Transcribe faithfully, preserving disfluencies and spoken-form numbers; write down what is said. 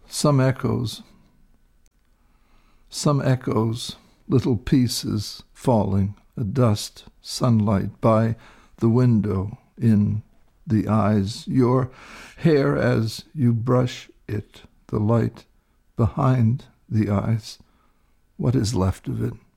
Some echoes, some echoes, little pieces falling, a dust, sunlight by the window, in the eyes, your hair as you brush it, the light behind the eyes. What is left of it?